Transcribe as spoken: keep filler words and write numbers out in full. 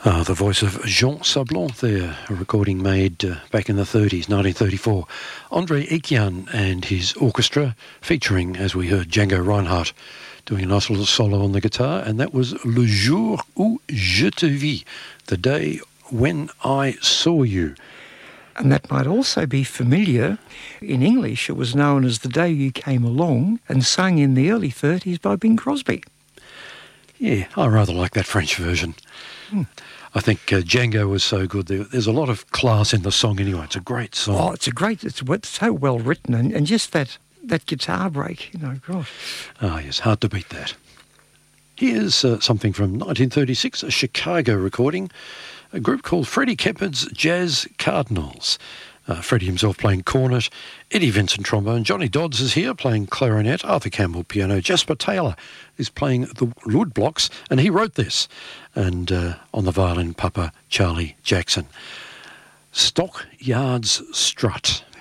Uh, the voice of Jean Sablon there, a recording made uh, back in the thirties, nineteen thirty-four. André Etienne and his orchestra, featuring, as we heard, Django Reinhardt doing a nice little solo on the guitar, and that was Le Jour où je te vis, the day when I saw you. And that might also be familiar. In English, it was known as The Day You Came Along, and sung in the early thirties by Bing Crosby. Yeah, I rather like that French version. Hmm. I think uh, Django was so good. There, there's a lot of class in the song anyway. It's a great song. Oh, it's a great, it's, it's so well written, and, and just that, that guitar break, you know, gosh. Ah, yes, hard to beat that. Here's uh, something from nineteen thirty-six, a Chicago recording, a group called Freddie Keppard's Jazz Cardinals. Uh, Freddie himself playing cornet, Eddie Vincent trombone, Johnny Dodds is here playing clarinet, Arthur Campbell piano, Jasper Taylor is playing the wood blocks, and he wrote this. And uh, on the violin, Papa Charlie Jackson. Stockyards Strut.